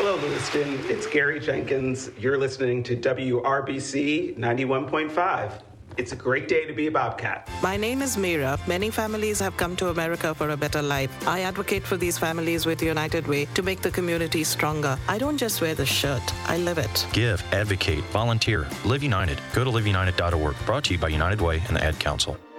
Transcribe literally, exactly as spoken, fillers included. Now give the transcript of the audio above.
Hello, Lewiston. It's Gary Jenkins. You're listening to W R B C ninety-one point five. It's a great day to be a Bobcat. My name is Meera. Many families have come to America for a better life. I advocate for these families with United Way to make the community stronger. I don't just wear the shirt, I live it. Give, advocate, volunteer. Live United. Go to live united dot org. Brought to you by United Way and the Ad Council.